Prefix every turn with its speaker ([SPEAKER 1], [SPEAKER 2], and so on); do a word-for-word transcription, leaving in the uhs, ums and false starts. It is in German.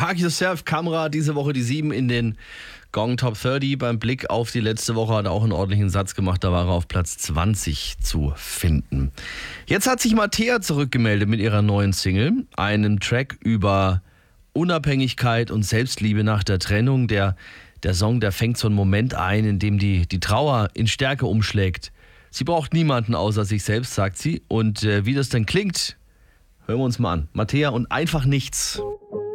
[SPEAKER 1] Hug Yourself, Kamera, diese Woche die sieben in den Gong Top dreißig. Beim Blick auf die letzte Woche hat er auch einen ordentlichen Satz gemacht, da war er auf Platz zwanzig zu finden. Jetzt hat sich Mattea zurückgemeldet mit ihrer neuen Single, einem Track über Unabhängigkeit und Selbstliebe nach der Trennung. Der, der Song, der fängt so einen Moment ein, in dem die, die Trauer in Stärke umschlägt. Sie braucht niemanden außer sich selbst, sagt sie. Und äh, wie das dann klingt, hören wir uns mal an. Mattea und Einfach Nichts.